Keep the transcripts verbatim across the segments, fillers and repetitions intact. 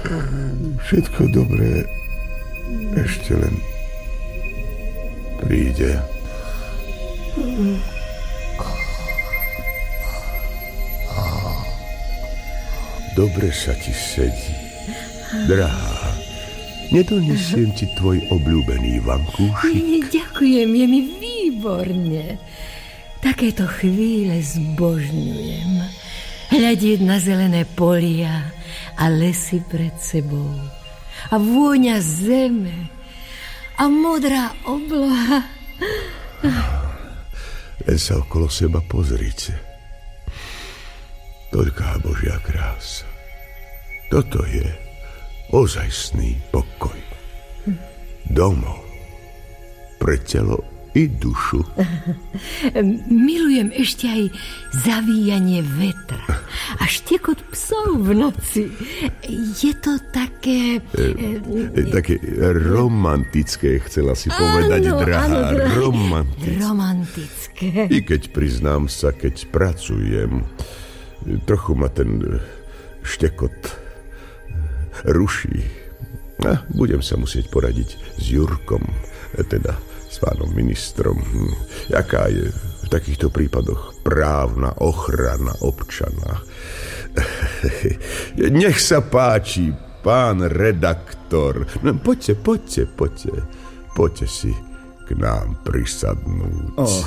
Všetko dobré ešte len príde. Dobre sa ti sedí, drahá. Nedonesiem ti tvoj obľúbený vankúšik? Nie, ďakujem, je mi výborne. Takéto chvíle zbožňujem. Hľadieť na zelené polia a lesy pred sebou. A vôňa zeme. A modrá obloha. Len sa okolo seba pozrite. Toľká Božia krása. Toto je ozajstný pokoj. Domov. Pre telo i dušu. Milujem ešte aj zavíjanie vetra a štekot psov v noci. Je to také... E, e, také romantické, chcela si povedať, áno, drahá. Áno, drahá. Romantické. Romantické. I keď priznám sa, keď pracujem, trochu ma ten štekot ruší. A budem sa musieť poradiť s Jurkom, teda s pánom ministrom. Jaká je v takýchto prípadoch právna ochrana občana? Nech sa páči, pán redaktor. No, poďte, poďte, poďte. Poďte si k nám prisadnúť. Oh,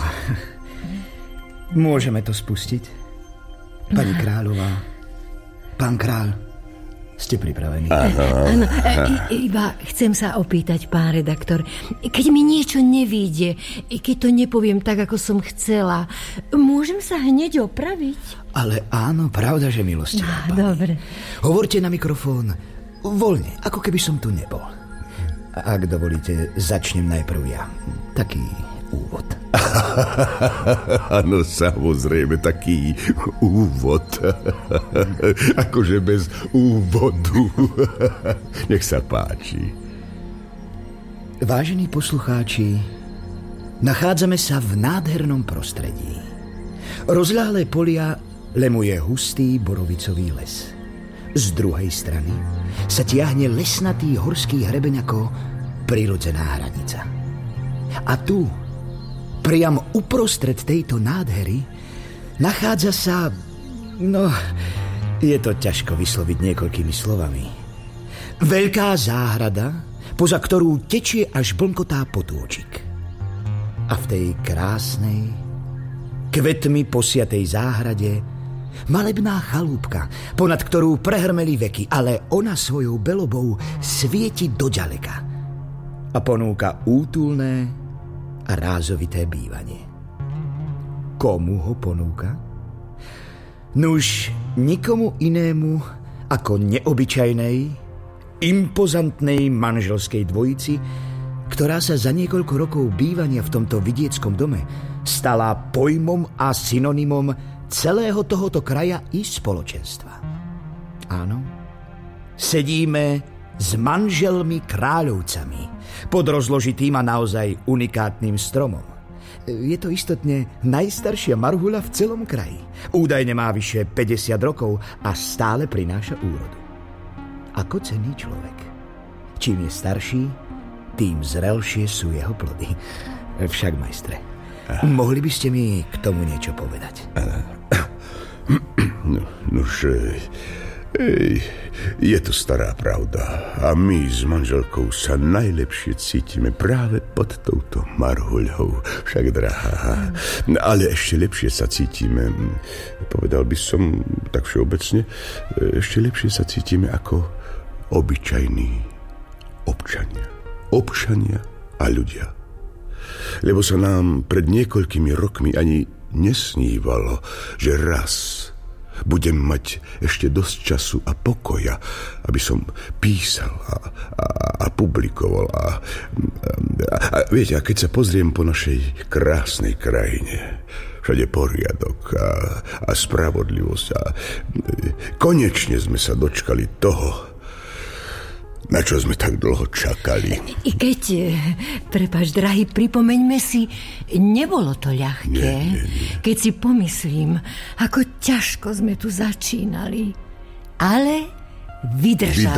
môžeme to spustiť? Pani kráľová, pán kráľ, ste pripravení? Áno, iba chcem sa opýtať, pán redaktor, keď mi niečo nevíde, keď to nepoviem tak, ako som chcela, môžem sa hneď opraviť? Ale áno, pravda, že milostivá pani. Dobre. Hovorte na mikrofón voľne, ako keby som tu nebol. Ak dovolíte, začnem najprv ja. Taký úvod. Áno, samozrejme, taký úvod. Akože bez úvodu. Nech sa páči. Vážení poslucháči, nachádzame sa v nádhernom prostredí. Rozľahlé polia lemuje hustý borovicový les. Z druhej strany sa tiahne lesnatý horský hrebeň ako prirodzená hranica. A tu, priam uprostred tejto nádhery, nachádza sa... No, je to ťažko vysloviť niekoľkými slovami. Veľká záhrada, poza ktorú tečie až blnkotá potôčik. A v tej krásnej, kvetmi posiatej záhrade malebná chalúbka, ponad ktorú prehrmeli veky, ale ona svojou belobou svieti doďaleka a ponúka útulné a rázovité bývanie. Komu ho ponúka? Nuž nikomu inému ako neobyčajnej, impozantnej manželskej dvojici, ktorá sa za niekoľko rokov bývania v tomto vidieckom dome stala pojmom a synonymom celého tohoto kraja i spoločenstva. Áno, sedíme s manželmi kráľovcami pod rozložitým a naozaj unikátnym stromom. Je to istotne najstaršia marhuľa v celom kraji. Údajne má vyše päťdesiat rokov a stále prináša úrodu. Ako cenný človek. Čím je starší, tým zrelšie sú jeho plody. Však, majstre, mohli by ste mi k tomu niečo povedať? No, nož, ej, je to stará pravda a my s manželkou sa najlepšie cítime práve pod touto marhuľou. Však, drahá, ale ešte lepšie sa cítime, povedal by som tak všeobecne, ešte lepšie sa cítime ako obyčajní občania. Občania a ľudia. Lebo sa nám pred niekoľkými rokmi ani nesnívalo, že raz budem mať ešte dosť času a pokoja, aby som písal a, a, a publikoval. A, a, a viete, a keď sa pozriem po našej krásnej krajine, všade poriadok a, a spravodlivosť a konečne sme sa dočkali toho, na čo sme tak dlho čakali. I keď, prepáč, drahý, pripomeňme si, nebolo to ľahké. Nie, nie, nie. Keď si pomyslím, ako ťažko sme tu začínali. Ale vydržali.